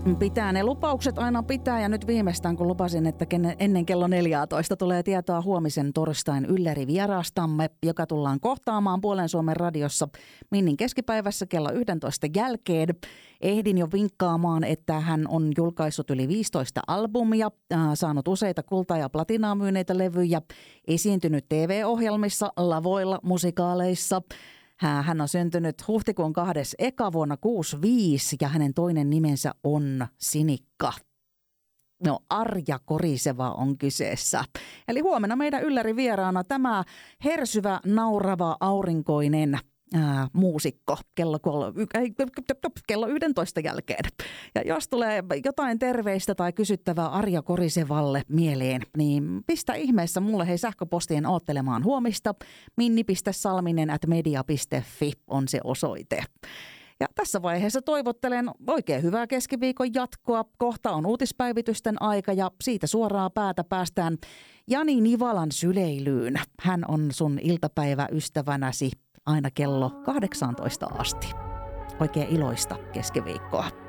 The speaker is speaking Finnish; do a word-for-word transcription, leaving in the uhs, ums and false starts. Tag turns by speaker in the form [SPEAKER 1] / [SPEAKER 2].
[SPEAKER 1] Pitää ne lupaukset aina pitää ja nyt viimeistään kun lupasin, että ennen kello neljätoista tulee tietoa huomisen torstain ylläri vierastamme, joka tullaan kohtaamaan Puolen Suomen radiossa Minnin keskipäivässä kello yksitoista jälkeen. Ehdin jo vinkkaamaan, että hän on julkaissut yli viisitoista albumia, äh, saanut useita kulta- ja platinaa myyneitä levyjä, esiintynyt T V-ohjelmissa, lavoilla, musikaaleissa. Hän on syntynyt huhtikuun kahdes eka vuonna kuusikymmentäviisi ja hänen toinen nimensä on Sinikka. No, Arja Koriseva on kyseessä. Eli huomenna meidän ylläri vieraana tämä hersyvä, naurava, aurinkoinen ää, muusikko kello, kol- kello yksitoista jälkeen. Ja jos tulee jotain terveistä tai kysyttävää Arja Korisevalle mieleen, niin pistä ihmeessä mulle hei sähköpostien oottelemaan huomista. minni piste salminen ät media piste fi on se osoite. Ja tässä vaiheessa toivottelen oikein hyvää keskiviikon jatkoa. Kohta on uutispäivitysten aika ja siitä suoraa päätä päästään Jani Nivalan syleilyyn. Hän on sun iltapäiväystävänäsi aina kello kahdeksantoista asti. Oikein iloista keskiviikkoa.